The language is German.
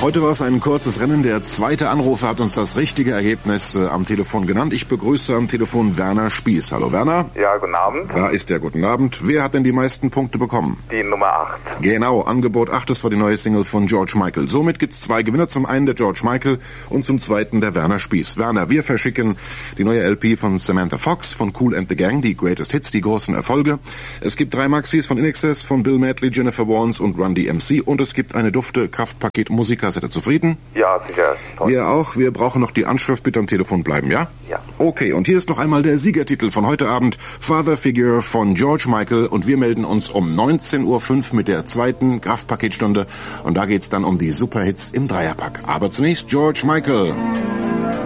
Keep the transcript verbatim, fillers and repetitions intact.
Heute war es ein kurzes Rennen. Der zweite Anrufer hat uns das richtige Ergebnis äh, am Telefon genannt. Ich begrüße am Telefon Werner Spieß. Hallo Werner. Ja, guten Abend. Da ist der guten Abend. Wer hat denn die meisten Punkte bekommen? Die Nummer acht. Genau, Angebot acht, das war die neue Single von George Michael. Somit gibt es zwei Gewinner. Zum einen der George Michael und zum zweiten der Werner Spieß. Werner, wir verschicken die neue L P von Samantha Fox, von Kool and the Gang, die Greatest Hits, die großen Erfolge. Es gibt drei Maxis von In Excess, von Bill Medley, Jennifer Warnes und Run D M C. Und es gibt eine dufte Kraftpaket-Musiker. Seid ihr zufrieden? Ja, sicher. Toll. Wir auch. Wir brauchen noch die Anschrift. Bitte am Telefon bleiben, ja? Ja. Okay, und hier ist noch einmal der Siegertitel von heute Abend. Father Figure von George Michael. Und wir melden uns um neunzehn Uhr fünf mit der zweiten Kraftpaketstunde. Und da geht's dann um die Superhits im Dreierpack. Aber zunächst George Michael.